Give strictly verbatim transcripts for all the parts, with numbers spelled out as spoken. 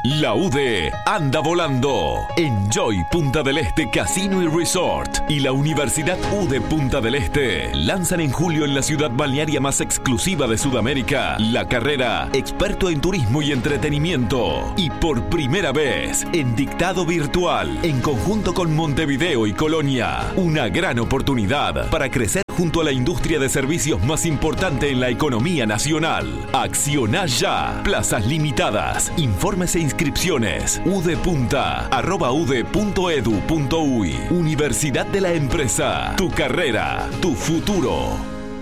La U D anda volando. Enjoy Punta del Este Casino y Resort y la Universidad U D Punta del Este lanzan en julio en la ciudad balnearia más exclusiva de Sudamérica la carrera Experto en Turismo y Entretenimiento. Y por primera vez en dictado virtual, en conjunto con Montevideo y Colonia, una gran oportunidad para crecer junto a la industria de servicios más importante en la economía nacional. Acciona ya. Plazas limitadas. Informes e inscripciones. udepunta arroba ude punto edu punto uy. Universidad de la Empresa. Tu carrera, tu futuro.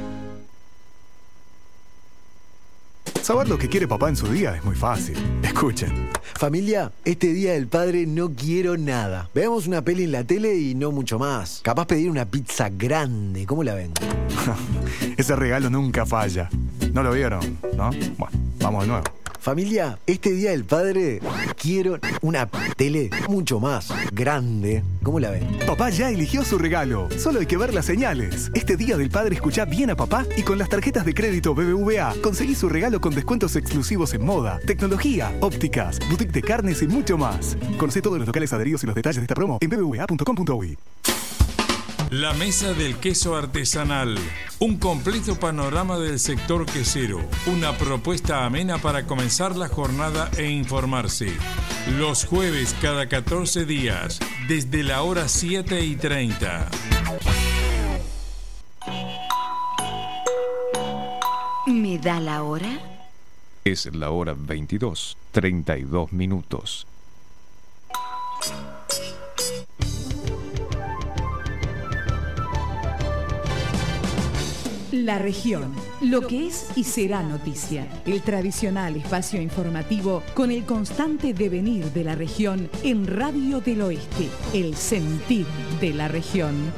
Saber lo que quiere papá en su día es muy fácil. Escuchen. Familia, este Día del Padre no quiero nada. Veamos una peli en la tele y no mucho más. Capaz pedir una pizza grande. ¿Cómo la ven? Ese regalo nunca falla. ¿No lo vieron? ¿No? Bueno, vamos de nuevo. Familia, este Día del Padre quiero una tele mucho más grande. ¿Cómo la ven? Papá ya eligió su regalo. Solo hay que ver las señales. Este Día del Padre escuchá bien a papá y con las tarjetas de crédito B B V A conseguí su regalo con descuentos exclusivos en moda, tecnología, ópticas, boutique de carnes y mucho más. Conoce todos los locales adheridos y los detalles de esta promo en b b v a punto com punto uy. La Mesa del Queso Artesanal. Un completo panorama del sector quesero. Una propuesta amena para comenzar la jornada e informarse. Los jueves cada catorce días, desde la hora siete y treinta. ¿Me da la hora? Es la hora veintidós, treinta y dos minutos. La región, lo que es y será noticia. El tradicional espacio informativo con el constante devenir de la región en Radio del Oeste, el sentir de la región.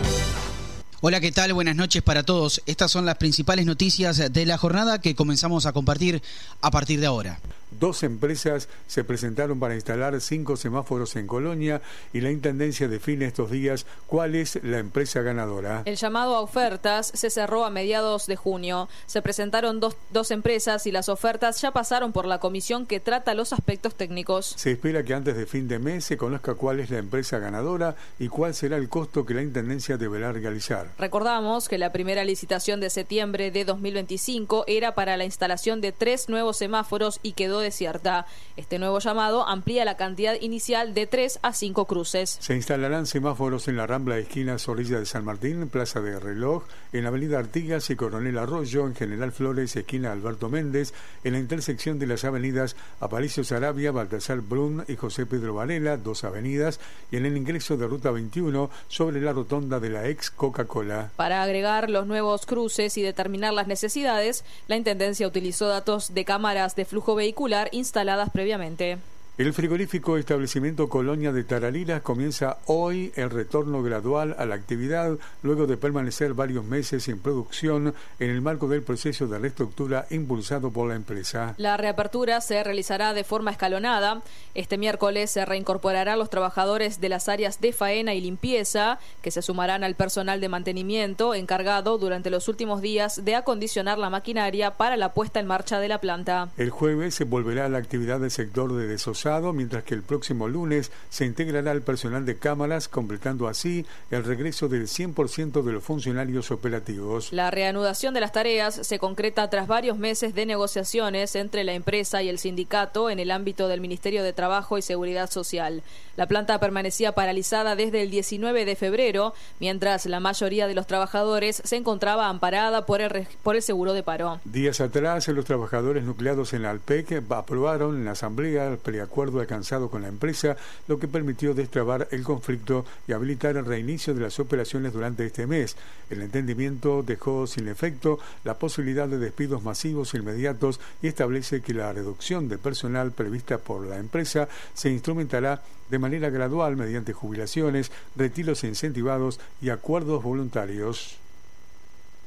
Hola, ¿qué tal? Buenas noches para todos. Estas son las principales noticias de la jornada que comenzamos a compartir a partir de ahora. Dos empresas se presentaron para instalar cinco semáforos en Colonia y la Intendencia define estos días cuál es la empresa ganadora. El llamado a ofertas se cerró a mediados de junio. Se presentaron dos, dos empresas y las ofertas ya pasaron por la comisión que trata los aspectos técnicos. Se espera que antes de fin de mes se conozca cuál es la empresa ganadora y cuál será el costo que la Intendencia deberá realizar. Recordamos que la primera licitación de septiembre de dos mil veinticinco era para la instalación de tres nuevos semáforos y quedó desierta. Este nuevo llamado amplía la cantidad inicial de tres a cinco cruces. Se instalarán semáforos en la Rambla de esquinas Orilla de San Martín, Plaza de Reloj, en la Avenida Artigas y Coronel Arroyo, en General Flores, esquina Alberto Méndez, en la intersección de las avenidas Aparicio Saravia, Baltasar Brun y José Pedro Varela, dos avenidas, y en el ingreso de Ruta veintiuno sobre la rotonda de la ex Coca-Cola. Para agregar los nuevos cruces y determinar las necesidades, la Intendencia utilizó datos de cámaras de flujo vehicular instaladas previamente. El frigorífico establecimiento Colonia de Tarariras comienza hoy el retorno gradual a la actividad luego de permanecer varios meses en producción en el marco del proceso de reestructura impulsado por la empresa. La reapertura se realizará de forma escalonada. Este miércoles se reincorporarán los trabajadores de las áreas de faena y limpieza, que se sumarán al personal de mantenimiento encargado durante los últimos días de acondicionar la maquinaria para la puesta en marcha de la planta. El jueves se volverá a la actividad del sector de desosado, mientras que el próximo lunes se integrará el personal de cámaras, completando así el regreso del cien por ciento de los funcionarios operativos. La reanudación de las tareas se concreta tras varios meses de negociaciones entre la empresa y el sindicato en el ámbito del Ministerio de Trabajo y Seguridad Social. La planta permanecía paralizada desde el diecinueve de febrero, mientras la mayoría de los trabajadores se encontraba amparada por el, por el seguro de paro. Días atrás, los trabajadores nucleados en la ALPEC aprobaron en la Asamblea el preacuerdo alcanzado con la empresa, lo que permitió destrabar el conflicto y habilitar el reinicio de las operaciones durante este mes. El entendimiento dejó sin efecto la posibilidad de despidos masivos e inmediatos y establece que la reducción de personal prevista por la empresa se instrumentará de manera gradual mediante jubilaciones, retiros incentivados y acuerdos voluntarios.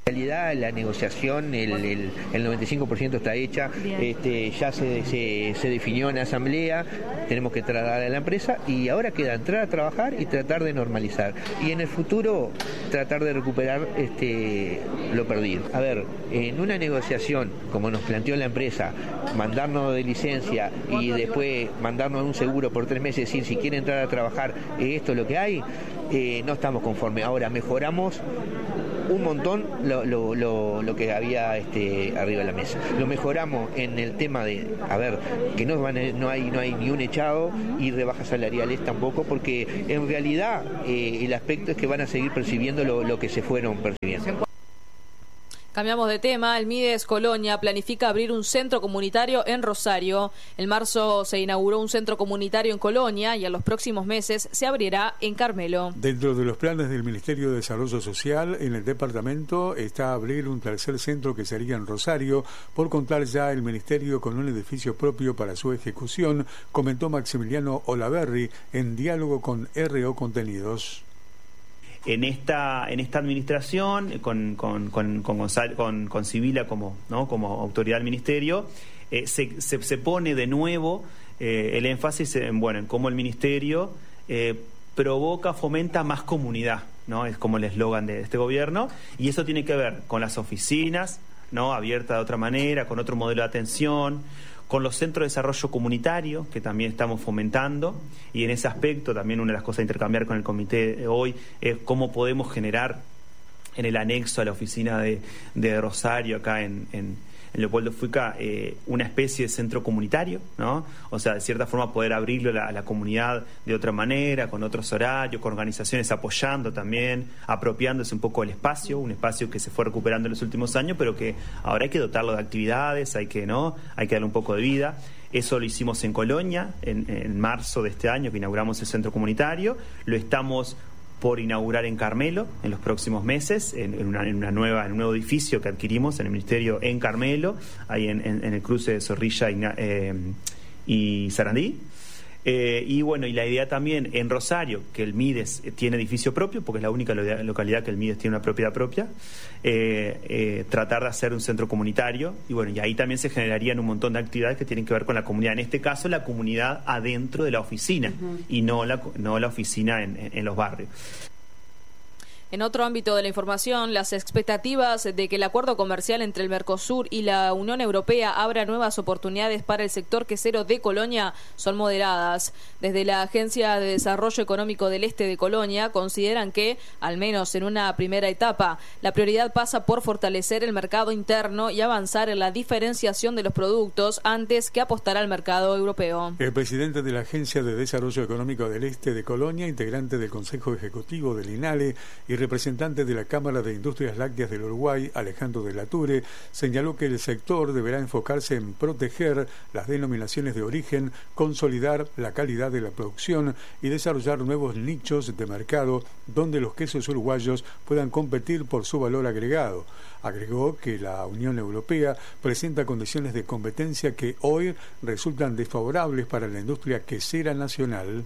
En realidad la negociación, el, el, el noventa y cinco por ciento está hecha, este, ya se, se, se definió en la asamblea, tenemos que trasladar a la empresa y ahora queda entrar a trabajar y tratar de normalizar. Y en el futuro tratar de recuperar este, lo perdido. A ver, en una negociación, como nos planteó la empresa, mandarnos de licencia y después mandarnos un seguro por tres meses, decir si quiere entrar a trabajar, esto es lo que hay, eh, no estamos conformes. Ahora mejoramos un montón lo, lo, lo, lo que había este, arriba de la mesa. Lo mejoramos en el tema de, a ver, que no, van, no, hay, no hay ni un echado y rebajas salariales tampoco, porque en realidad eh, el aspecto es que van a seguir percibiendo lo, lo que se fueron percibiendo. Cambiamos de tema. El Mides Colonia planifica abrir un centro comunitario en Rosario. En marzo se inauguró un centro comunitario en Colonia y en los próximos meses se abrirá en Carmelo. Dentro de los planes del Ministerio de Desarrollo Social en el departamento está abrir un tercer centro que sería en Rosario, por contar ya el Ministerio con un edificio propio para su ejecución, comentó Maximiliano Olaverri en diálogo con R O Contenidos. En esta en esta administración, con con con con, con, con Sibila como no como autoridad del ministerio, eh, se, se se pone de nuevo eh, el énfasis en bueno en cómo el ministerio eh, provoca, fomenta más comunidad, no es como el eslogan de este gobierno, y eso tiene que ver con las oficinas, no abiertas de otra manera, con otro modelo de atención, con los centros de desarrollo comunitario, que también estamos fomentando, y en ese aspecto también una de las cosas a intercambiar con el comité de hoy es cómo podemos generar en el anexo a la oficina de, de Rosario, acá en, en, en Leopoldo Fuica, eh, una especie de centro comunitario, ¿no? O sea, de cierta forma poder abrirlo a la, a la comunidad de otra manera, con otros horarios, con organizaciones apoyando también, apropiándose un poco del espacio, un espacio que se fue recuperando en los últimos años, pero que ahora hay que dotarlo de actividades, hay que, ¿no? Hay que darle un poco de vida. Eso lo hicimos en Colonia, en, en marzo de este año, que inauguramos el centro comunitario. Lo estamos por inaugurar en Carmelo en los próximos meses, en, en, una, en una nueva, en un nuevo edificio que adquirimos en el Ministerio en Carmelo, ahí en, en, en el cruce de Zorrilla y, eh, y Sarandí. Eh, y bueno, y la idea también en Rosario, que el Mides tiene edificio propio, porque es la única lo- localidad que el Mides tiene una propiedad propia, eh, eh, tratar de hacer un centro comunitario, y bueno, y ahí también se generarían un montón de actividades que tienen que ver con la comunidad, en este caso la comunidad adentro de la oficina, uh-huh. y no la, no la oficina en, en, en los barrios. En otro ámbito de la información, las expectativas de que el acuerdo comercial entre el Mercosur y la Unión Europea abra nuevas oportunidades para el sector quesero de Colonia son moderadas. Desde la Agencia de Desarrollo Económico del Este de Colonia consideran que, al menos en una primera etapa, la prioridad pasa por fortalecer el mercado interno y avanzar en la diferenciación de los productos antes que apostar al mercado europeo. El presidente de la Agencia de Desarrollo Económico del Este de Colonia, integrante del Consejo Ejecutivo del INALE y representante de la Cámara de Industrias Lácteas del Uruguay, Alejandro de la Ture, señaló que el sector deberá enfocarse en proteger las denominaciones de origen, consolidar la calidad de la producción y desarrollar nuevos nichos de mercado donde los quesos uruguayos puedan competir por su valor agregado. Agregó que la Unión Europea presenta condiciones de competencia que hoy resultan desfavorables para la industria quesera nacional.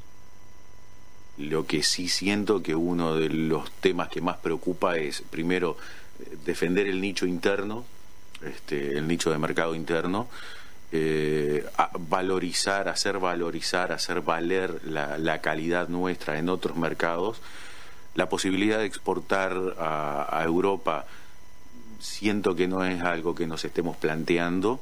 Lo que sí siento que uno de los temas que más preocupa es, primero, defender el nicho interno, este, el nicho de mercado interno, eh, valorizar, hacer valorizar, hacer valer la, la calidad nuestra en otros mercados. La posibilidad de exportar a, a Europa, siento que no es algo que nos estemos planteando.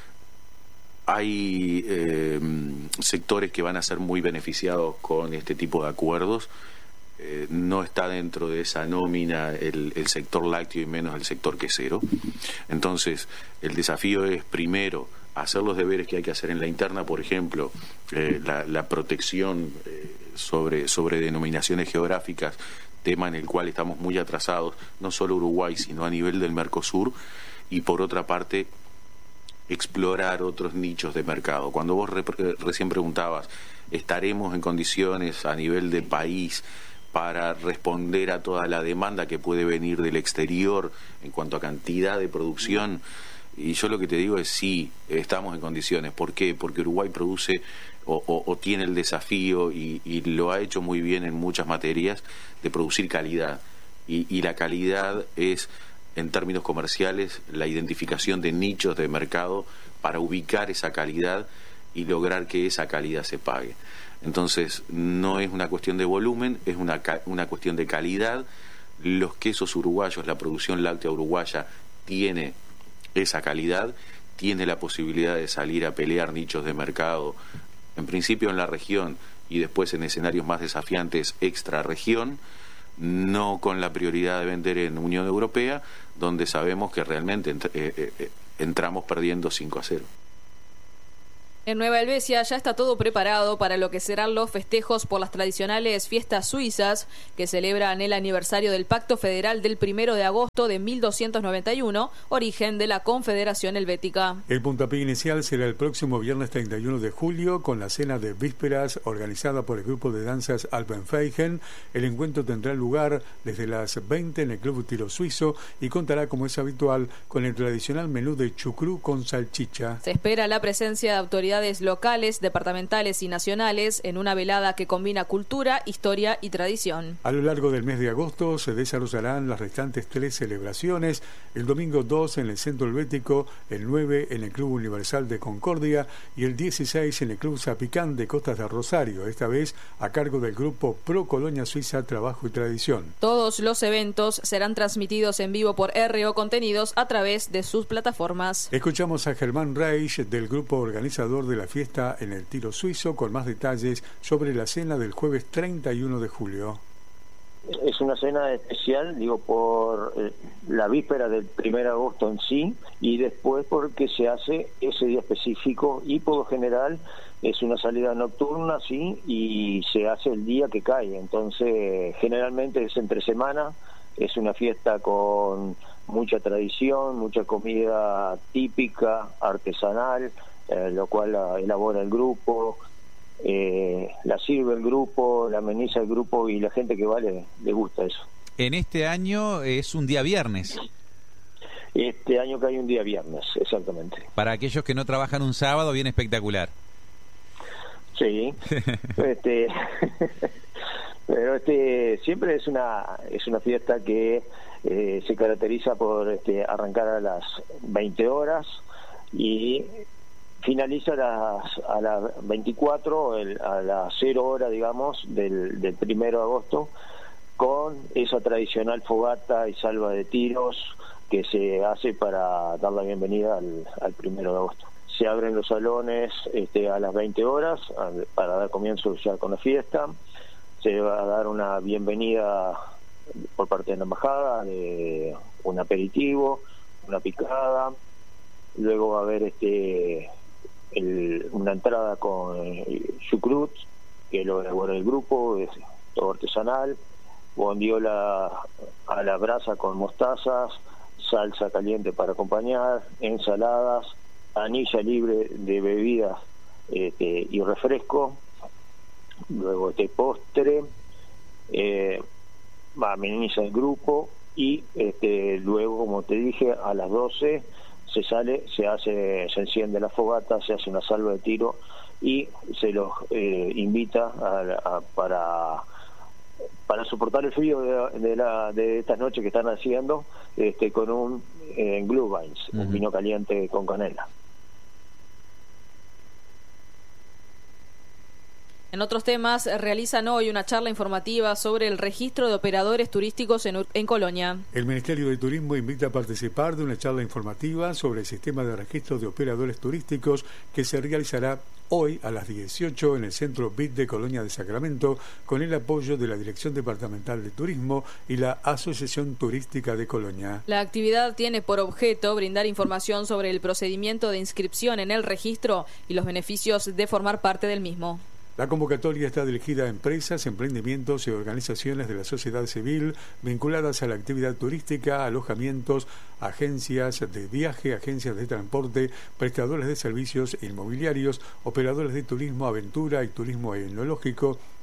Hay eh, sectores que van a ser muy beneficiados con este tipo de acuerdos. Eh, no está dentro de esa nómina el, el sector lácteo y menos el sector quesero. Entonces, el desafío es, primero, hacer los deberes que hay que hacer en la interna, por ejemplo, eh, la, la protección eh, sobre, sobre denominaciones geográficas, tema en el cual estamos muy atrasados, no solo Uruguay, sino a nivel del Mercosur, y por otra parte, explorar otros nichos de mercado. Cuando vos re recién preguntabas, ¿estaremos en condiciones a nivel de país para responder a toda la demanda que puede venir del exterior en cuanto a cantidad de producción? Y yo lo que te digo es sí, estamos en condiciones. ¿Por qué? Porque Uruguay produce o, o, o tiene el desafío y, y lo ha hecho muy bien en muchas materias de producir calidad. Y, y la calidad es en términos comerciales, la identificación de nichos de mercado para ubicar esa calidad y lograr que esa calidad se pague. Entonces, no es una cuestión de volumen, es una, una cuestión de calidad. Los quesos uruguayos, la producción láctea uruguaya tiene esa calidad, tiene la posibilidad de salir a pelear nichos de mercado, en principio en la región y después en escenarios más desafiantes extra región, no con la prioridad de vender en Unión Europea, donde sabemos que realmente ent- eh, eh, entramos perdiendo cinco a cero. En Nueva Helvecia ya está todo preparado para lo que serán los festejos por las tradicionales fiestas suizas que celebran el aniversario del Pacto Federal del primero de agosto de mil doscientos noventa y uno, origen de la Confederación Helvética. El puntapié inicial será el próximo viernes treinta y uno de julio con la cena de vísperas organizada por el grupo de danzas Alpenfeigen. El encuentro tendrá lugar desde las veinte en el Club Tiro Suizo y contará, como es habitual, con el tradicional menú de chucrú con salchicha. Se espera la presencia de autoridades locales, departamentales y nacionales en una velada que combina cultura, historia y tradición. A lo largo del mes de agosto se desarrollarán las restantes tres celebraciones: el domingo dos en el Centro Helvético, el nueve en el Club Universal de Concordia y el dieciséis en el Club Zapicán de Costas de Rosario, esta vez a cargo del grupo Pro Colonia Suiza Trabajo y Tradición. Todos los eventos serán transmitidos en vivo por R O Contenidos a través de sus plataformas. Escuchamos a Germán Reich del grupo organizador de la fiesta en el Tiro Suizo con más detalles sobre la cena del jueves treinta y uno de julio. Es una cena especial, digo, por eh, la víspera del primer de agosto en sí, y después porque se hace ese día específico, y por lo general es una salida nocturna, sí, y se hace el día que cae. Entonces, generalmente es entre semana, es una fiesta con mucha tradición, mucha comida típica, artesanal, Eh, lo cual la elabora el grupo, eh, la sirve el grupo, la ameniza el grupo, y la gente que va le, le gusta eso. En este año es un día viernes. Este año cae un día viernes, exactamente. Para aquellos que no trabajan un sábado, bien espectacular. Sí, este, pero este siempre es una es una fiesta que eh, se caracteriza por este, arrancar a las veinte horas y finaliza a las, a las veinticuatro, el, a las cero hora, digamos, del, del primero de agosto, con esa tradicional fogata y salva de tiros que se hace para dar la bienvenida al, al primero de agosto. Se abren los salones este, a las veinte horas para dar comienzo ya con la fiesta. Se va a dar una bienvenida por parte de la embajada, de un aperitivo, una picada. Luego va a haber este el, una entrada con chucrut, que lo elabora el grupo, es todo artesanal, bondiola a la brasa con mostazas, salsa caliente para acompañar, ensaladas, anilla libre de bebidas este, y refresco. Luego este postre, eh, ameniza el grupo, y este, luego, como te dije, a las doce se sale, se hace, se enciende la fogata, se hace una salva de tiro y se los eh, invita a, a, para para soportar el frío de, de, la, de estas noches que están haciendo, este, con un eh, Glühwein, uh-huh. un vino caliente con canela. En otros temas, realizan hoy una charla informativa sobre el registro de operadores turísticos en, en Colonia. El Ministerio de Turismo invita a participar de una charla informativa sobre el sistema de registro de operadores turísticos que se realizará hoy a las dieciocho en el Centro B I T de Colonia de Sacramento, con el apoyo de la Dirección Departamental de Turismo y la Asociación Turística de Colonia. La actividad tiene por objeto brindar información sobre el procedimiento de inscripción en el registro y los beneficios de formar parte del mismo. La convocatoria está dirigida a empresas, emprendimientos y organizaciones de la sociedad civil vinculadas a la actividad turística, alojamientos, agencias de viaje, agencias de transporte, prestadores de servicios inmobiliarios, operadores de turismo, aventura y turismo etnológico,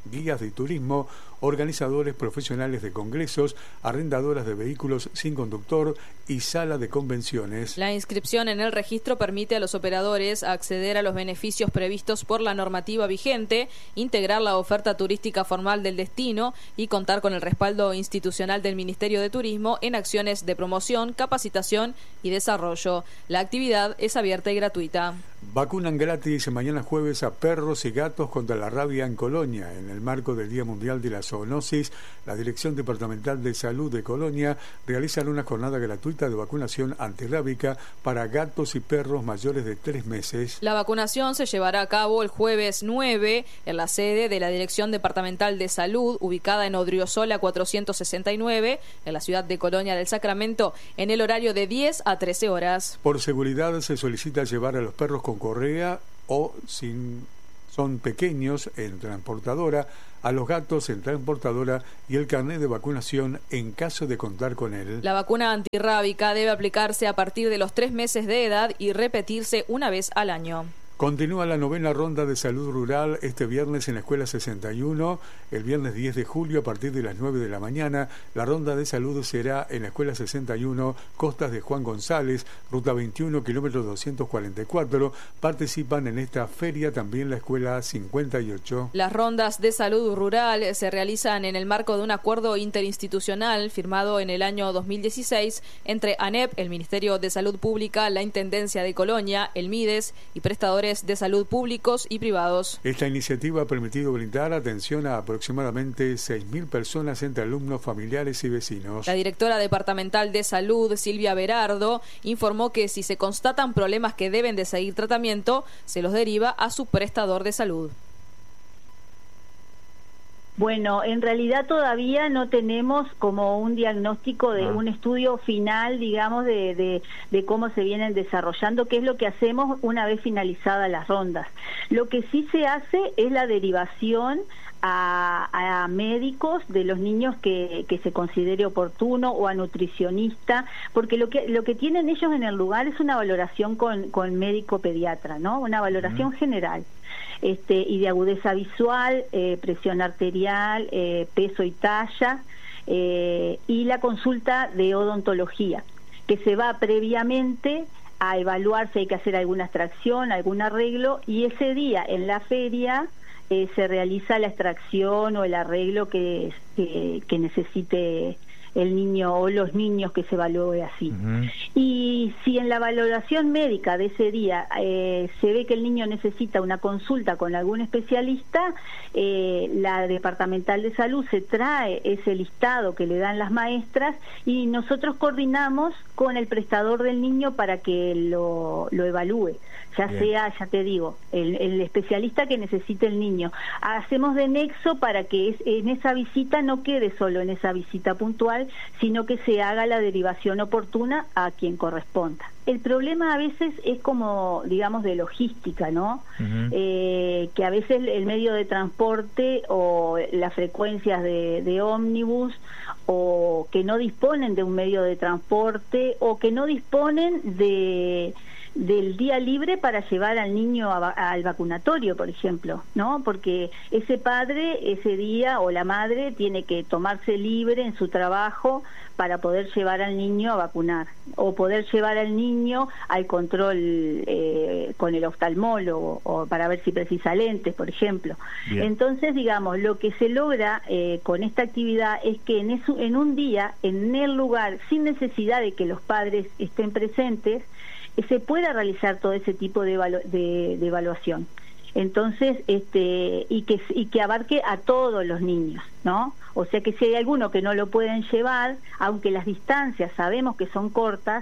guías de turismo, organizadores profesionales de congresos, arrendadoras de vehículos sin conductor y sala de convenciones. La inscripción en el registro permite a los operadores acceder a los beneficios previstos por la normativa vigente, integrar la oferta turística formal del destino y contar con el respaldo institucional del Ministerio de Turismo en acciones de promoción, capacitación y desarrollo. La actividad es abierta y gratuita. Vacunan gratis mañana jueves a perros y gatos contra la rabia en Colonia. En el marco del Día Mundial de la Zoonosis, la Dirección Departamental de Salud de Colonia realizará una jornada gratuita de vacunación antirrábica para gatos y perros mayores de tres meses. La vacunación se llevará a cabo el jueves nueve en la sede de la Dirección Departamental de Salud, ubicada en Odriozola cuatrocientos sesenta y nueve, en la ciudad de Colonia del Sacramento, en el horario de diez a trece horas. Por seguridad se solicita llevar a los perros con correa o sin son pequeños en transportadora, a los gatos en transportadora y el carnet de vacunación en caso de contar con él. La vacuna antirrábica debe aplicarse a partir de los tres meses de edad y repetirse una vez al año. Continúa la novena ronda de salud rural este viernes en la Escuela sesenta y uno. El viernes diez de julio a partir de las nueve de la mañana. La ronda de salud será en la Escuela sesenta y uno, Costas de Juan González, Ruta veintiuno, kilómetro doscientos cuarenta y cuatro. Participan en esta feria también la Escuela cincuenta y ocho. Las rondas de salud rural se realizan en el marco de un acuerdo interinstitucional firmado en el año dos mil dieciséis entre ANEP, el Ministerio de Salud Pública, la Intendencia de Colonia, el MIDES y prestadores de salud públicos y privados. Esta iniciativa ha permitido brindar atención a aproximadamente seis mil personas entre alumnos, familiares y vecinos. La directora departamental de salud, Silvia Berardo, informó que si se constatan problemas que deben de seguir tratamiento, se los deriva a su prestador de salud. Bueno, en realidad todavía no tenemos como un diagnóstico de un estudio final, digamos, de, de, de cómo se vienen desarrollando, qué es lo que hacemos una vez finalizadas las rondas. Lo que sí se hace es la derivación a, a médicos de los niños que, que se considere oportuno o a nutricionista, porque lo que lo que tienen ellos en el lugar es una valoración con, con médico pediatra, ¿no? Una valoración uh-huh. general. Este, y de agudeza visual, eh, presión arterial, eh, peso y talla, eh, y la consulta de odontología, que se va previamente a evaluar si hay que hacer alguna extracción, algún arreglo, y ese día en la feria eh, se realiza la extracción o el arreglo que, que, que necesite el niño o los niños que se evalúe así. Uh-huh. Y si en la valoración médica de ese día eh, se ve que el niño necesita una consulta con algún especialista, eh, la departamental de salud se trae ese listado que le dan las maestras y nosotros coordinamos con el prestador del niño para que lo, lo evalúe. Ya Bien. sea, ya te digo, el, el especialista que necesite el niño. Hacemos de nexo para que es, en esa visita no quede solo en esa visita puntual, sino que se haga la derivación oportuna a quien corresponda. El problema a veces es como, digamos, de logística, ¿no? Uh-huh. Eh, que a veces el medio de transporte o las frecuencias de, de ómnibus o que no disponen de un medio de transporte o que no disponen de del día libre para llevar al niño a, al vacunatorio, por ejemplo, ¿no? Porque ese padre ese día o la madre tiene que tomarse libre en su trabajo para poder llevar al niño a vacunar o poder llevar al niño al control eh, con el oftalmólogo o para ver si precisa lentes, por ejemplo. Bien. Entonces, digamos, lo que se logra eh, con esta actividad es que en, eso, en un día, en el lugar, sin necesidad de que los padres estén presentes, se pueda realizar todo ese tipo de, evalu de, de evaluación. Entonces, este, y que y que abarque a todos los niños, ¿no? O sea que si hay alguno que no lo pueden llevar, aunque las distancias sabemos que son cortas,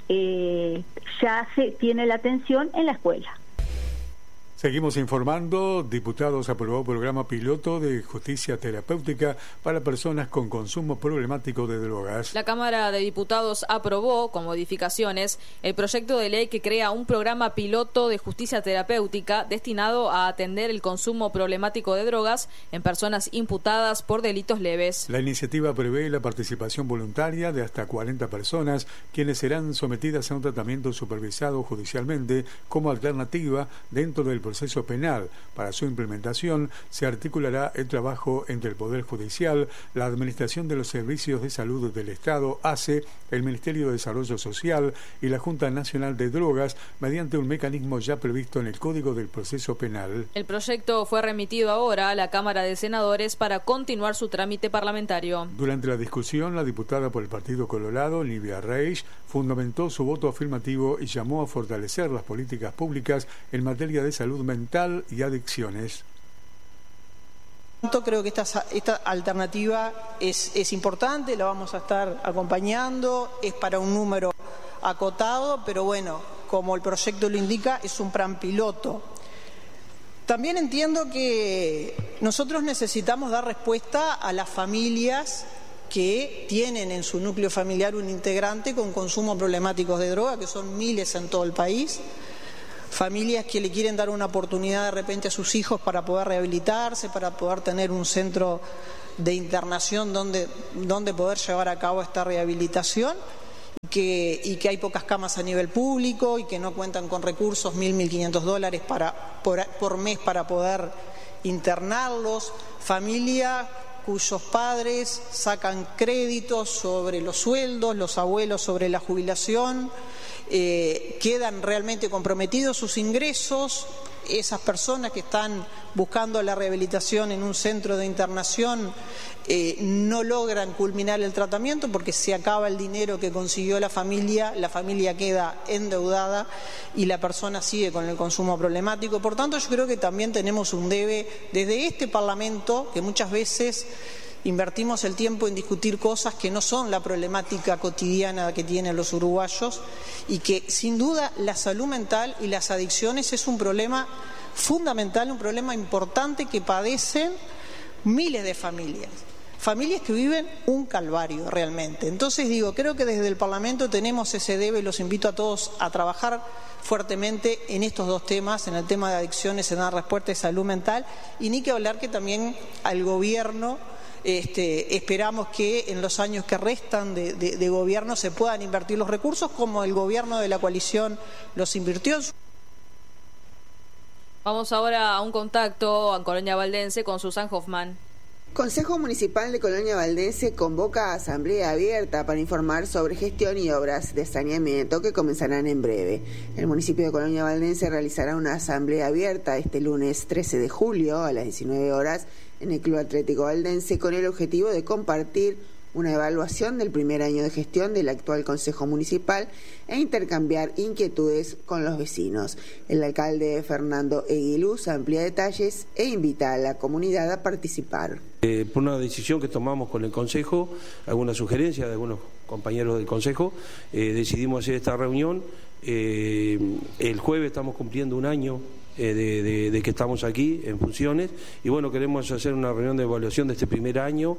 eh, ya se tiene la atención en la escuela. Seguimos informando. Diputados aprobó programa piloto de justicia terapéutica para personas con consumo problemático de drogas. La Cámara de Diputados aprobó, con modificaciones, el proyecto de ley que crea un programa piloto de justicia terapéutica destinado a atender el consumo problemático de drogas en personas imputadas por delitos leves. La iniciativa prevé la participación voluntaria de hasta cuarenta personas, quienes serán sometidas a un tratamiento supervisado judicialmente como alternativa dentro del Proceso Penal. Para su implementación se articulará el trabajo entre el Poder Judicial, la Administración de los Servicios de Salud del Estado, A C E, el Ministerio de Desarrollo Social y la Junta Nacional de Drogas, mediante un mecanismo ya previsto en el Código del Proceso Penal. El proyecto fue remitido ahora a la Cámara de Senadores para continuar su trámite parlamentario. Durante la discusión, la diputada por el Partido Colorado, Nivia Reich, fundamentó su voto afirmativo y llamó a fortalecer las políticas públicas en materia de salud mental y adicciones. Creo que esta, esta alternativa es, es importante, la vamos a estar acompañando, es para un número acotado, pero bueno, como el proyecto lo indica, es un plan piloto. También entiendo que nosotros necesitamos dar respuesta a las familias que tienen en su núcleo familiar un integrante con consumo problemático de droga, que son miles en todo el país. Familias que le quieren dar una oportunidad de repente a sus hijos para poder rehabilitarse, para poder tener un centro de internación donde, donde poder llevar a cabo esta rehabilitación, que, y que hay pocas camas a nivel público y que no cuentan con recursos, mil, mil quinientos dólares para, por, por mes para poder internarlos. Familia cuyos padres sacan créditos sobre los sueldos, los abuelos sobre la jubilación. Eh, quedan realmente comprometidos sus ingresos. Esas personas que están buscando la rehabilitación en un centro de internación eh, no logran culminar el tratamiento porque se acaba el dinero que consiguió la familia, la familia queda endeudada y la persona sigue con el consumo problemático. Por tanto, yo creo que también tenemos un debe desde este Parlamento, que muchas veces invertimos el tiempo en discutir cosas que no son la problemática cotidiana que tienen los uruguayos, y que sin duda la salud mental y las adicciones es un problema fundamental, un problema importante que padecen miles de familias, familias que viven un calvario realmente. Entonces digo, creo que desde el Parlamento tenemos ese debe y los invito a todos a trabajar fuertemente en estos dos temas, en el tema de adicciones, en dar respuesta de salud mental, y ni que hablar que también al gobierno Este, esperamos que en los años que restan de, de, de gobierno se puedan invertir los recursos como el gobierno de la coalición los invirtió. Vamos ahora a un contacto en Colonia Valdense con Susan Hoffman. Consejo Municipal de Colonia Valdense convoca a asamblea abierta para informar sobre gestión y obras de saneamiento que comenzarán en breve. El municipio de Colonia Valdense realizará una asamblea abierta este lunes trece de julio a las diecinueve horas en el Club Atlético Valdense con el objetivo de compartir una evaluación del primer año de gestión del actual Consejo Municipal e intercambiar inquietudes con los vecinos. El alcalde Fernando Eguiluz amplía detalles e invita a la comunidad a participar. Eh, por una decisión que tomamos con el Consejo, alguna sugerencia de algunos compañeros del Consejo, eh, decidimos hacer esta reunión. Eh, el jueves estamos cumpliendo un año De, de, de que estamos aquí en funciones y bueno, queremos hacer una reunión de evaluación de este primer año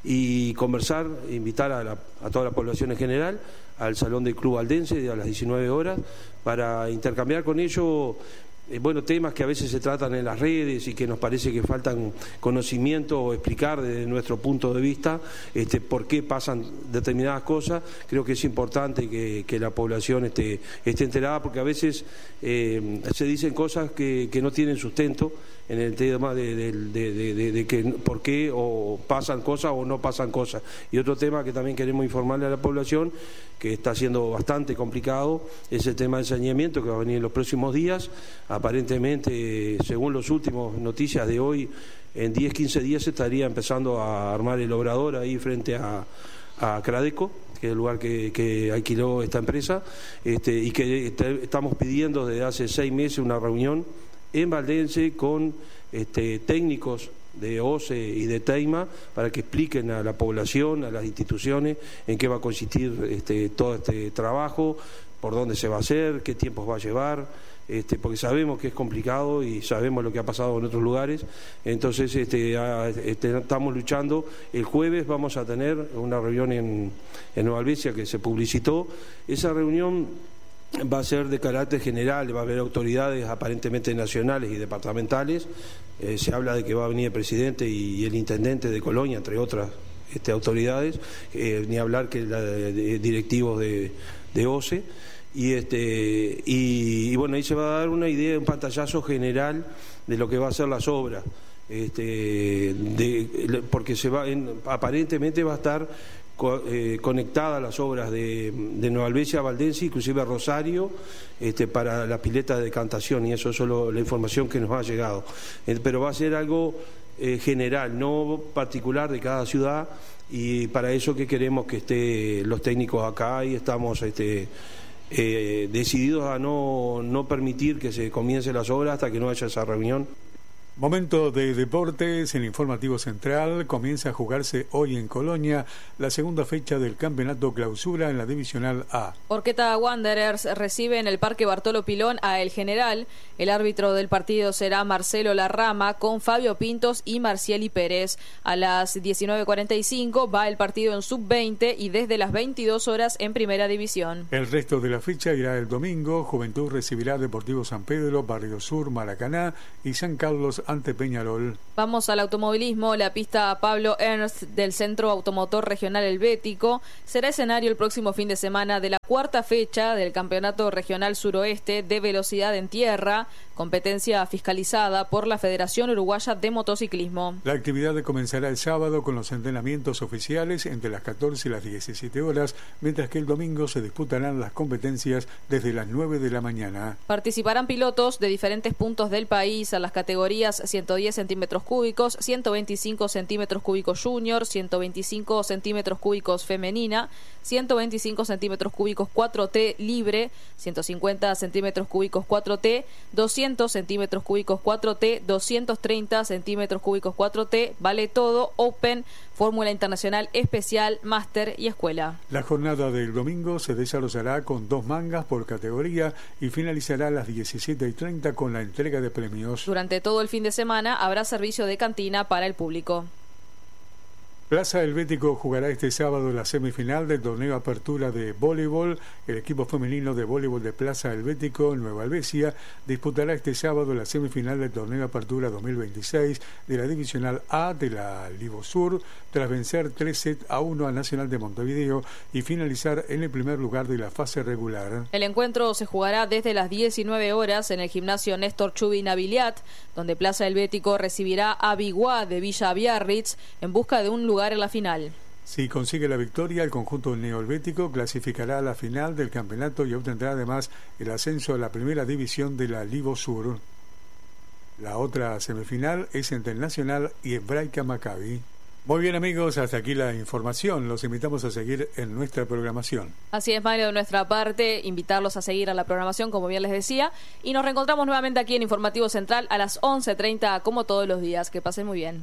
y conversar, invitar a, la, a toda la población en general al Salón del Club Valdense a las diecinueve horas para intercambiar con ellos eh, bueno, temas que a veces se tratan en las redes y que nos parece que faltan conocimiento o explicar desde nuestro punto de vista este, por qué pasan determinadas cosas. Creo que es importante que, que la población esté, esté enterada porque a veces eh, se dicen cosas que, que no tienen sustento en el tema de, de, de, de, de, de que por qué o pasan cosas o no pasan cosas. Y otro tema que también queremos informarle a la población, que está siendo bastante complicado, es el tema del saneamiento que va a venir en los próximos días. Aparentemente, según las últimas noticias de hoy, en diez, quince días se estaría empezando a armar el obrador ahí frente a, a Cradeco, que es el lugar que, que alquiló esta empresa, este, y que este, estamos pidiendo desde hace seis meses una reunión en Valdense con este, técnicos de O C E y de Teima para que expliquen a la población, a las instituciones, en qué va a consistir este, todo este trabajo, por dónde se va a hacer, qué tiempos va a llevar, este, porque sabemos que es complicado y sabemos lo que ha pasado en otros lugares. Entonces este, a, este, estamos luchando. El jueves vamos a tener una reunión en, en Nueva Albesia que se publicitó. Esa reunión va a ser de carácter general, va a haber autoridades aparentemente nacionales y departamentales. Eh, se habla de que va a venir el presidente y, y el intendente de Colonia, entre otras este, autoridades, eh, ni hablar que la, de, directivos de, de O C E. y este y, y bueno, ahí se va a dar una idea, un pantallazo general de lo que va a ser las obras, este, de, porque se va en, aparentemente va a estar co, eh, conectada las obras de, de Nueva Albesia a Valdense, inclusive a Rosario, este, para la pileta de decantación, y eso es solo la información que nos ha llegado, eh, pero va a ser algo eh, general, no particular de cada ciudad, y para eso que queremos que estén los técnicos acá, y estamos este, eh, decididos a no, no permitir que se comiencen las obras hasta que no haya esa reunión. Momento de deportes, el informativo central. Comienza a jugarse hoy en Colonia la segunda fecha del campeonato clausura en la divisional A. Orqueta Wanderers recibe en el Parque Bartolo Pilón a El General. El árbitro del partido será Marcelo Larrama con Fabio Pintos y Marcieli Pérez. A las diecinueve cuarenta y cinco va el partido en sub veinte y desde las veintidós horas en primera división. El resto de la fecha irá el domingo. Juventud recibirá Deportivo San Pedro, Barrio Sur, Maracaná y San Carlos ante Peñarol. Vamos al automovilismo. La pista Pablo Ernst del Centro Automotor Regional Helvético será escenario el próximo fin de semana de la cuarta fecha del Campeonato Regional Suroeste de Velocidad en Tierra, competencia fiscalizada por la Federación Uruguaya de Motociclismo. La actividad comenzará el sábado con los entrenamientos oficiales entre las catorce y las diecisiete horas, mientras que el domingo se disputarán las competencias desde las nueve de la mañana. Participarán pilotos de diferentes puntos del país a las categorías ciento diez centímetros cúbicos, ciento veinticinco centímetros cúbicos junior, ciento veinticinco centímetros cúbicos femenina, ciento veinticinco centímetros cúbicos cuatro T libre, ciento cincuenta centímetros cúbicos cuatro T, doscientos centímetros cúbicos cuatro T, doscientos treinta centímetros cúbicos cuatro T, vale todo, Open, Fórmula Internacional Especial, Máster y Escuela. La jornada del domingo se desarrollará con dos mangas por categoría y finalizará a las diecisiete y treinta con la entrega de premios. Durante todo el fin de semana habrá servicio de cantina para el público. Plaza Helvético jugará este sábado la semifinal del torneo Apertura de voleibol. El equipo femenino de voleibol de Plaza Helvético, Nueva Albesia, disputará este sábado la semifinal del torneo Apertura dos mil veintiséis de la divisional A de la Livosur, tras vencer tres sets a uno a Nacional de Montevideo y finalizar en el primer lugar de la fase regular. El encuentro se jugará desde las diecinueve horas en el gimnasio Néstor Chubin Aviliat, donde Plaza Helvético recibirá a Biguá de Villa Biarritz en busca de un lugar en la final. Si consigue la victoria, el conjunto neohelvético clasificará a la final del campeonato y obtendrá además el ascenso a la primera división de la Livosur. La otra semifinal es entre el Nacional y Hebraica Maccabi. Muy bien, amigos, hasta aquí la información. Los invitamos a seguir en nuestra programación. Así es, Mario, de nuestra parte, invitarlos a seguir a la programación, como bien les decía, y nos reencontramos nuevamente aquí en Informativo Central a las once treinta, como todos los días. Que pasen muy bien.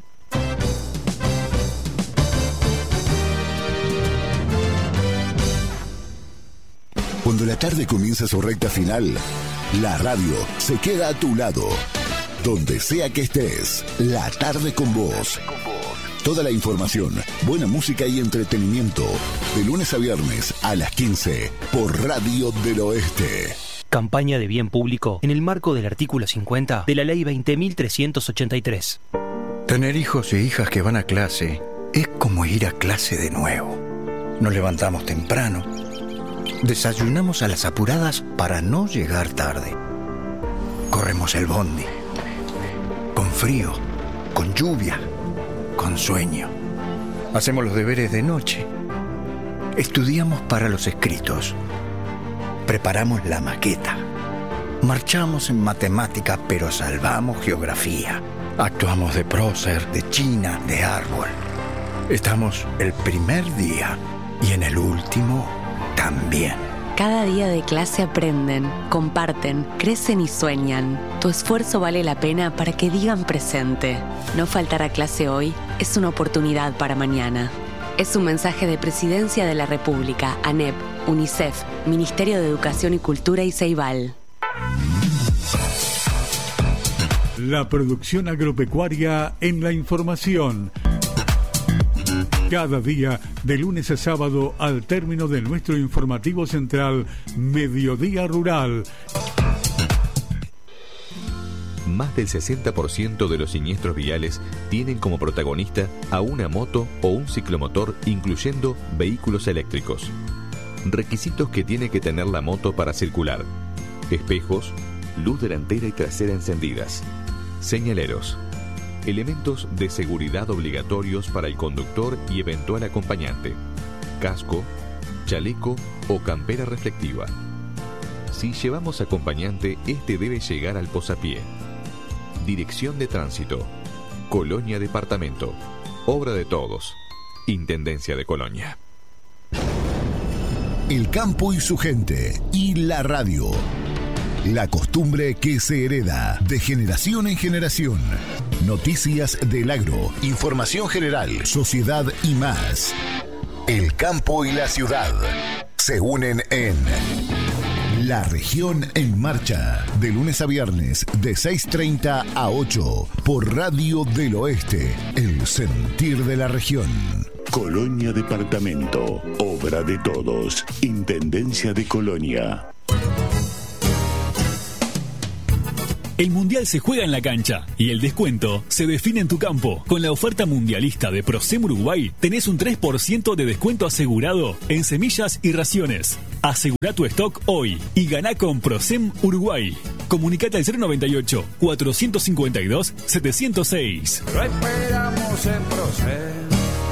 Cuando la tarde comienza su recta final, la radio se queda a tu lado. Donde sea que estés, la tarde con vos. Toda la información, buena música y entretenimiento. De lunes a viernes a las quince por Radio del Oeste. Campaña de bien público en el marco del artículo cincuenta de la Ley veinte mil trescientos ochenta y tres. Tener hijos e hijas que van a clase es como ir a clase de nuevo. Nos levantamos temprano. Desayunamos a las apuradas para no llegar tarde. Corremos el bondi. Con frío, con lluvia, con sueño. Hacemos los deberes de noche. Estudiamos para los escritos. Preparamos la maqueta. Marchamos en matemática, pero salvamos geografía. Actuamos de prócer, de china, de árbol. Estamos el primer día y en el último también. Cada día de clase aprenden, comparten, crecen y sueñan. Tu esfuerzo vale la pena para que digan presente. No faltar a clase hoy es una oportunidad para mañana. Es un mensaje de Presidencia de la República, ANEP, UNICEF, Ministerio de Educación y Cultura y Ceibal. La producción agropecuaria en la información. Cada día, de lunes a sábado, al término de nuestro informativo central, Mediodía Rural. Más del sesenta por ciento de los siniestros viales tienen como protagonista a una moto o un ciclomotor, incluyendo vehículos eléctricos. Requisitos que tiene que tener la moto para circular: espejos, luz delantera y trasera encendidas, señaleros, elementos de seguridad obligatorios para el conductor y eventual acompañante, casco, chaleco o campera reflectiva. Si llevamos acompañante, este debe llegar al posapié. Dirección de Tránsito, Colonia Departamento, obra de todos, Intendencia de Colonia. El campo y su gente, y la radio. La costumbre que se hereda de generación en generación. Noticias del agro, información general, sociedad y más. El campo y la ciudad se unen en La Región en Marcha, de lunes a viernes de seis treinta a ocho por Radio del Oeste, el sentir de la región. Colonia Departamento, obra de todos, Intendencia de Colonia. El Mundial se juega en la cancha y el descuento se define en tu campo. Con la oferta mundialista de Procem Uruguay tenés un tres por ciento de descuento asegurado en semillas y raciones. Asegura tu stock hoy y ganá con Procem Uruguay. Comunicate al cero noventa y ocho, cuatrocientos cincuenta y dos, setecientos seis. Lo esperamos en Procem.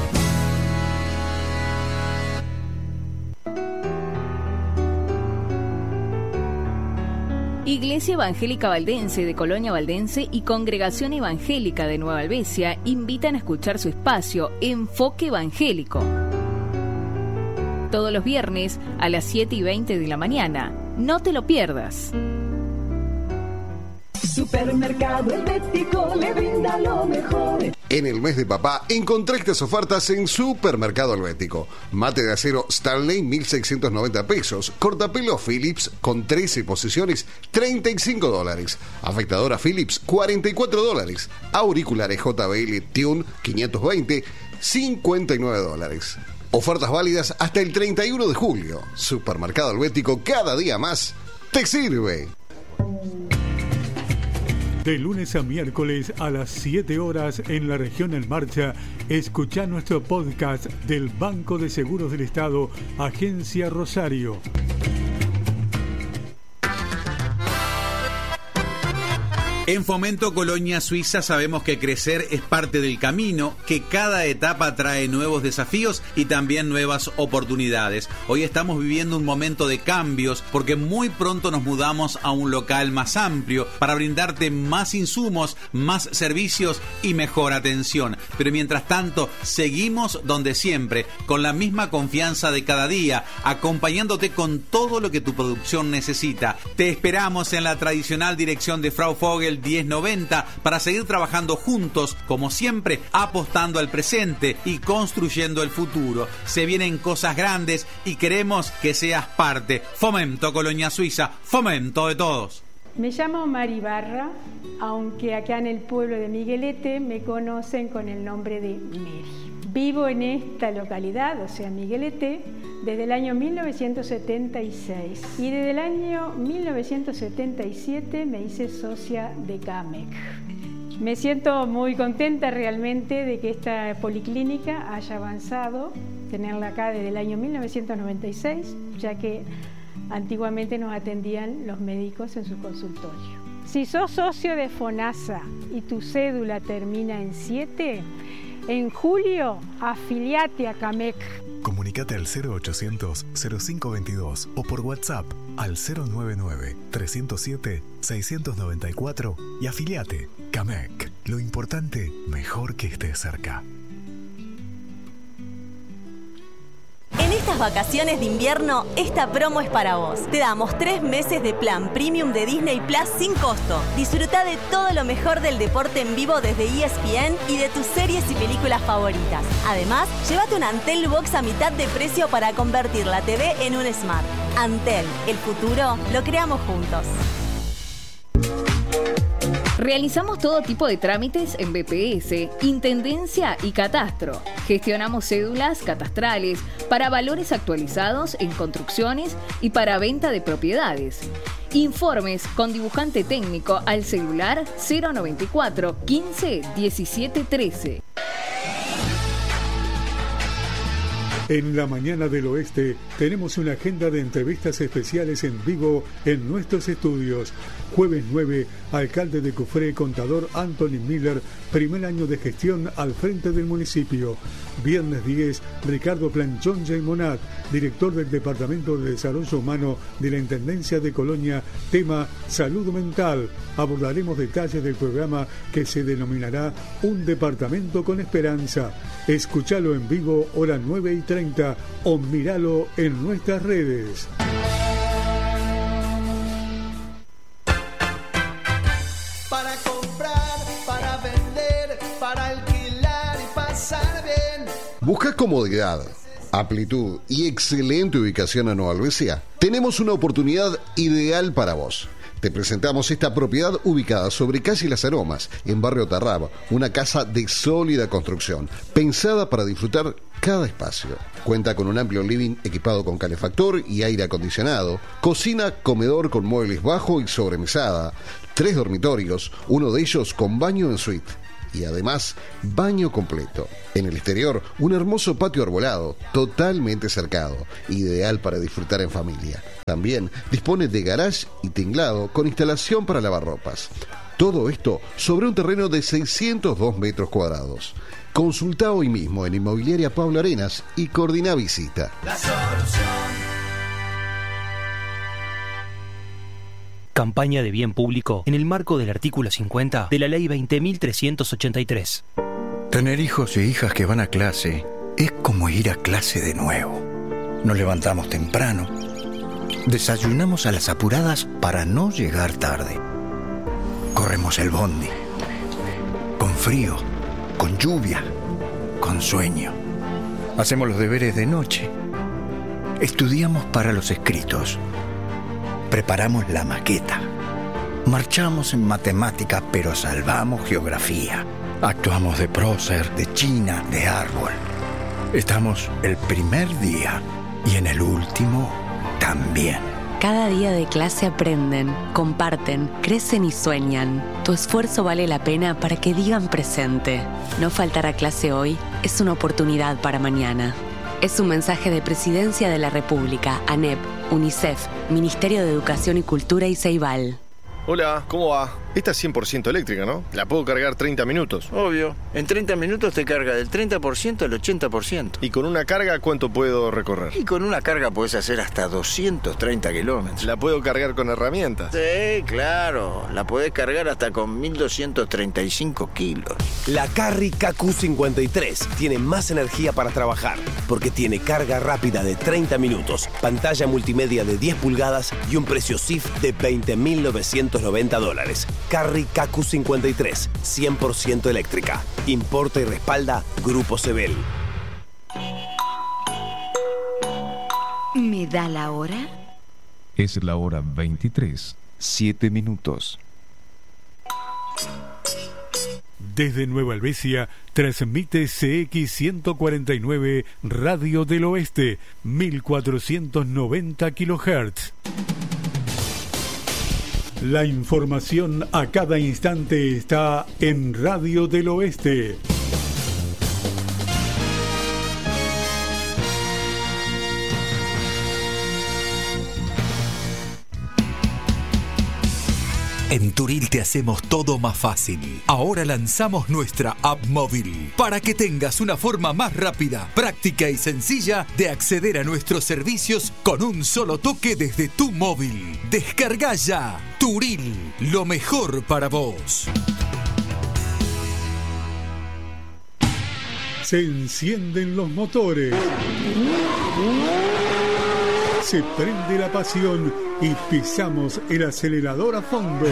Iglesia Evangélica Valdense de Colonia Valdense y Congregación Evangélica de Nueva Albesia invitan a escuchar su espacio Enfoque Evangélico. Todos los viernes a las siete y veinte de la mañana. No te lo pierdas. Supermercado Helvético le brinda lo mejor. En el mes de papá encontré estas ofertas en Supermercado Helvético. Mate de acero Stanley, mil seiscientos noventa pesos. Cortapelo Philips con trece posiciones, treinta y cinco dólares. Afectadora Philips, cuarenta y cuatro dólares. Auriculares J B L Tune, quinientos veinte, cincuenta y nueve dólares. Ofertas válidas hasta el treinta y uno de julio. Supermercado Helvético, cada día más te sirve. De lunes a miércoles a las siete horas en La Región en Marcha, escuchá nuestro podcast del Banco de Seguros del Estado, Agencia Rosario. En Fomento Colonia Suiza sabemos que crecer es parte del camino, que cada etapa trae nuevos desafíos y también nuevas oportunidades. Hoy estamos viviendo un momento de cambios porque muy pronto nos mudamos a un local más amplio para brindarte más insumos, más servicios y mejor atención. Pero mientras tanto, seguimos donde siempre, con la misma confianza de cada día, acompañándote con todo lo que tu producción necesita. Te esperamos en la tradicional dirección de Frau Vogel diez noventa para seguir trabajando juntos, como siempre, apostando al presente y construyendo el futuro. Se vienen cosas grandes y queremos que seas parte. Fomento Colonia Suiza, fomento de todos. Me llamo Mari Barra, aunque acá en el pueblo de Miguelete me conocen con el nombre de Mary. Vivo en esta localidad, o sea, Miguelete, desde el año mil novecientos setenta y seis y desde el año mil novecientos setenta y siete me hice socia de C A M E C. Me siento muy contenta realmente de que esta policlínica haya avanzado, tenerla acá desde el año mil novecientos noventa y seis, ya que antiguamente nos atendían los médicos en su consultorio. Si sos socio de FONASA y tu cédula termina en siete, en julio afiliate a C A M E C. Comunicate al cero ochocientos, cero cinco veintidós o por WhatsApp al cero noventa y nueve, trescientos siete, seiscientos noventa y cuatro y afiliate. C A M E C. Lo importante, mejor que estés cerca. En estas vacaciones de invierno, esta promo es para vos. Te damos tres meses de plan premium de Disney Plus sin costo. Disfruta de todo lo mejor del deporte en vivo desde E S P N y de tus series y películas favoritas. Además, llévate un Antel Box a mitad de precio para convertir la T V en un Smart. Antel, el futuro lo creamos juntos. Realizamos todo tipo de trámites en B P S, Intendencia y Catastro. Gestionamos cédulas catastrales para valores actualizados en construcciones y para venta de propiedades. Informes con dibujante técnico al celular cero noventa y cuatro, quince, diecisiete, trece. En la mañana del oeste tenemos una agenda de entrevistas especiales en vivo en nuestros estudios. Jueves nueve, alcalde de Cufré, contador Anthony Miller, primer año de gestión al frente del municipio. Viernes diez, Ricardo Planchón Monat, director del Departamento de Desarrollo Humano de la Intendencia de Colonia, tema salud mental. Abordaremos detalles del programa que se denominará Un Departamento con Esperanza. Escúchalo en vivo, hora nueve y treinta, o míralo en nuestras redes. Para comprar, para vender, para alquilar y pasar bien. ¿Buscas comodidad, amplitud y excelente ubicación en Nueva Albesia? Tenemos una oportunidad ideal para vos. Te presentamos esta propiedad ubicada sobre calle Las Aromas, en barrio Tarraba, una casa de sólida construcción, pensada para disfrutar cada espacio. Cuenta con un amplio living equipado con calefactor y aire acondicionado, cocina, comedor con muebles bajo y sobremesada, tres dormitorios, uno de ellos con baño en suite. Y además, baño completo. En el exterior, un hermoso patio arbolado, totalmente cercado, ideal para disfrutar en familia. También dispone de garage y tinglado con instalación para lavarropas. Todo esto sobre un terreno de seiscientos dos metros cuadrados. Consulta hoy mismo en Inmobiliaria Pablo Arenas y coordina visita. La solución. Campaña de bien público en el marco del artículo cincuenta de la Ley veinte mil trescientos ochenta y tres. Tener hijos e hijas que van a clase es como ir a clase de nuevo. Nos levantamos temprano, desayunamos a las apuradas para no llegar tarde. Corremos el bondi, con frío, con lluvia, con sueño. Hacemos los deberes de noche. Estudiamos para los escritos. Preparamos la maqueta. Marchamos en matemática, pero salvamos geografía. Actuamos de prócer, de china, de árbol. Estamos el primer día y en el último también. Cada día de clase aprenden, comparten, crecen y sueñan. Tu esfuerzo vale la pena para que digan presente. No faltar a clase hoy es una oportunidad para mañana. Es un mensaje de Presidencia de la República, ANEP, UNICEF, Ministerio de Educación y Cultura y Ceibal. Hola, ¿cómo va? Esta es cien por ciento eléctrica, ¿no? La puedo cargar treinta minutos. Obvio. En treinta minutos te carga del treinta por ciento al ochenta por ciento. ¿Y con una carga cuánto puedo recorrer? Y con una carga puedes hacer hasta doscientos treinta kilómetros. ¿La puedo cargar con herramientas? Sí, claro. La podés cargar hasta con mil doscientos treinta y cinco kilos. La Carry K Q cincuenta y tres tiene más energía para trabajar, porque tiene carga rápida de treinta minutos, pantalla multimedia de diez pulgadas y un precio C I F de veinte mil novecientos noventa dólares. Carry K Q cincuenta y tres, cien por ciento eléctrica. Importa y respalda Grupo Sebel. ¿Me da la hora? Es la hora veintitrés, siete minutos. Desde Nueva Albesia, transmite C X ciento cuarenta y nueve Radio del Oeste, mil cuatrocientos noventa kilohertz. La información a cada instante está en Radio del Oeste. En Turil te hacemos todo más fácil. Ahora lanzamos nuestra app móvil para que tengas una forma más rápida, práctica y sencilla de acceder a nuestros servicios con un solo toque desde tu móvil. Descarga ya Turil, lo mejor para vos. Se encienden los motores. Se prende la pasión y pisamos el acelerador a fondo.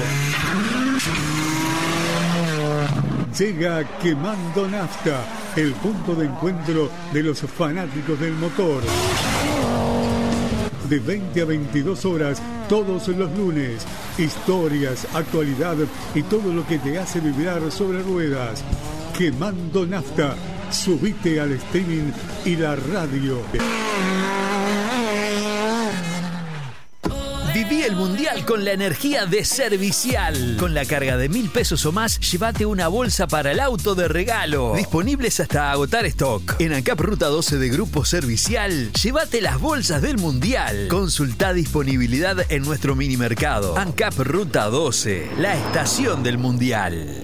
Llega Quemando Nafta, el punto de encuentro de los fanáticos del motor. De veinte a veintidós horas, todos los lunes. Historias, actualidad y todo lo que te hace vibrar sobre ruedas. Quemando Nafta. Subite al streaming y la radio. Viví el Mundial con la energía de Servicial. Con la carga de mil pesos o más, llévate una bolsa para el auto de regalo. Disponibles hasta agotar stock. En ANCAP Ruta doce de Grupo Servicial, llévate las bolsas del Mundial. Consultá disponibilidad en nuestro mini mercado. ANCAP Ruta doce, la estación del Mundial.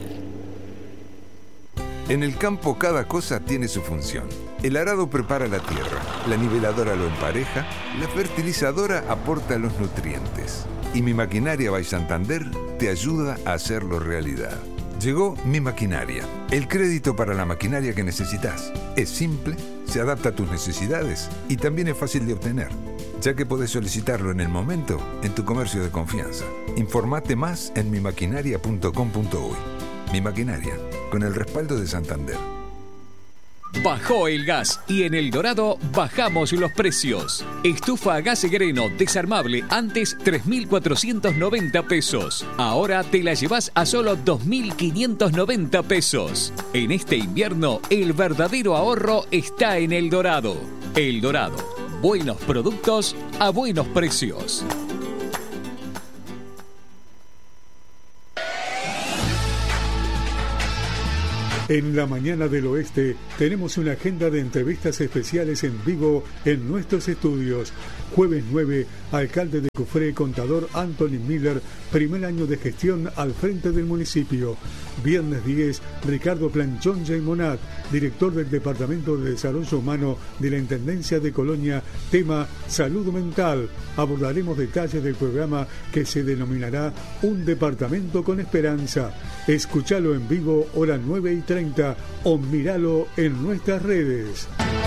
En el campo cada cosa tiene su función. El arado prepara la tierra, la niveladora lo empareja, la fertilizadora aporta los nutrientes. Y Mi Maquinaria by Santander te ayuda a hacerlo realidad. Llegó Mi Maquinaria, el crédito para la maquinaria que necesitas. Es simple, se adapta a tus necesidades y también es fácil de obtener, ya que podés solicitarlo en el momento en tu comercio de confianza. Informate más en mi maquinaria punto com punto uy. Mi Maquinaria, con el respaldo de Santander. Bajó el gas y en El Dorado bajamos los precios. Estufa a gas Greno desarmable antes tres mil cuatrocientos noventa pesos. Ahora te la llevas a solo dos mil quinientos noventa pesos. En este invierno el verdadero ahorro está en El Dorado. El Dorado, buenos productos a buenos precios. En la mañana del oeste tenemos una agenda de entrevistas especiales en vivo en nuestros estudios. Jueves nueve, alcalde de Cufré, contador Anthony Miller, primer año de gestión al frente del municipio. Viernes diez, Ricardo Planchón Monat, director del Departamento de Desarrollo Humano de la Intendencia de Colonia, tema Salud Mental. Abordaremos detalles del programa que se denominará Un Departamento con Esperanza. Escúchalo en vivo, hora nueve y treinta, o míralo en nuestras redes.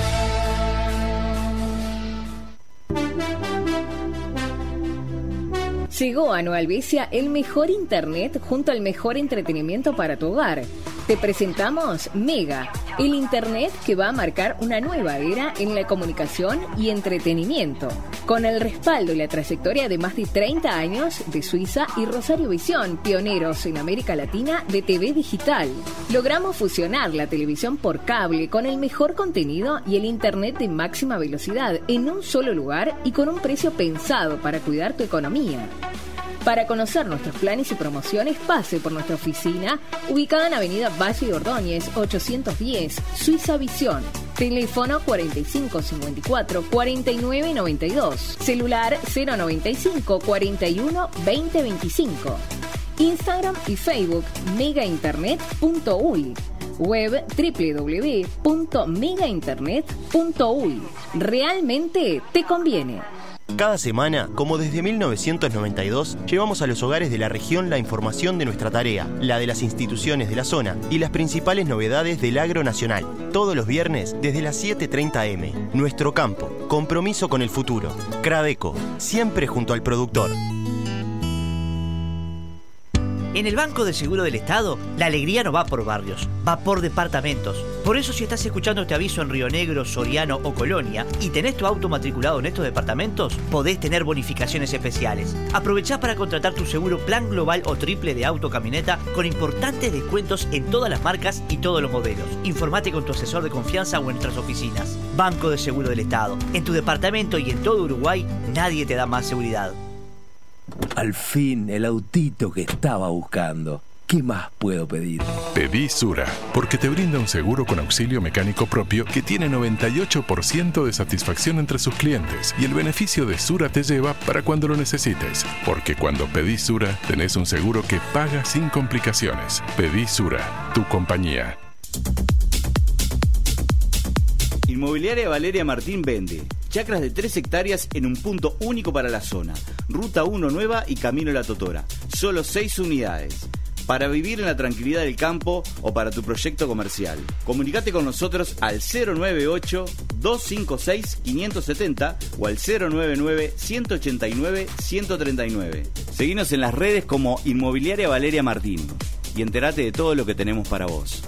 Llegó a Nueva Albesia el mejor internet junto al mejor entretenimiento para tu hogar. Te presentamos Mega, el internet que va a marcar una nueva era en la comunicación y entretenimiento. Con el respaldo y la trayectoria de más de treinta años de Suiza y Rosario Visión, pioneros en América Latina de T V digital. Logramos fusionar la televisión por cable con el mejor contenido y el internet de máxima velocidad en un solo lugar y con un precio pensado para cuidar tu economía. Para conocer nuestros planes y promociones, pase por nuestra oficina, ubicada en Avenida Valle de Ordóñez, ochocientos diez, Suiza Visión. Teléfono cuarenta y cinco cincuenta y cuatro cuarenta y nueve noventa y dos. Celular cero noventa y cinco cuarenta y uno veinte veinticinco. Instagram y Facebook mega internet punto uy. Web doble u doble u doble u punto mega internet punto uy. Realmente te conviene. Cada semana, como desde mil novecientos noventa y dos, llevamos a los hogares de la región la información de nuestra tarea, la de las instituciones de la zona y las principales novedades del agro nacional. Todos los viernes desde las siete treinta eme. Nuestro campo, compromiso con el futuro. Cradeco, siempre junto al productor. En el Banco de Seguro del Estado, la alegría no va por barrios, va por departamentos. Por eso, si estás escuchando este aviso en Río Negro, Soriano o Colonia y tenés tu auto matriculado en estos departamentos, podés tener bonificaciones especiales. Aprovechá para contratar tu seguro plan global o triple de auto camioneta con importantes descuentos en todas las marcas y todos los modelos. Informate con tu asesor de confianza o en nuestras oficinas. Banco de Seguro del Estado. En tu departamento y en todo Uruguay, nadie te da más seguridad. Al fin, el autito que estaba buscando. ¿Qué más puedo pedir? Pedí Sura, porque te brinda un seguro con auxilio mecánico propio que tiene noventa y ocho por ciento de satisfacción entre sus clientes. Y el beneficio de Sura te lleva para cuando lo necesites. Porque cuando pedís Sura, tenés un seguro que paga sin complicaciones. Pedí Sura, tu compañía. Inmobiliaria Valeria Martín vende chacras de tres hectáreas en un punto único para la zona. Ruta uno Nueva y Camino La Totora. Solo seis unidades. Para vivir en la tranquilidad del campo o para tu proyecto comercial. Comunicate con nosotros al cero nueve ocho, dos cinco seis, cinco siete cero o al cero nueve nueve, uno ocho nueve, uno tres nueve. Seguinos en las redes como Inmobiliaria Valeria Martín y entérate de todo lo que tenemos para vos.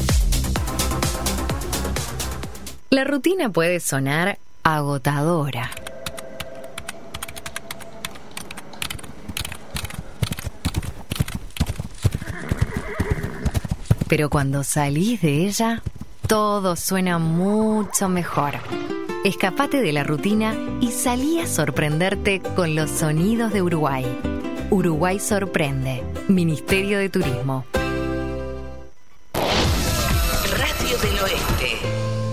La rutina puede sonar agotadora. Pero cuando salís de ella, todo suena mucho mejor. Escapate de la rutina y salí a sorprenderte con los sonidos de Uruguay. Uruguay sorprende. Ministerio de Turismo. Radio del Oeste.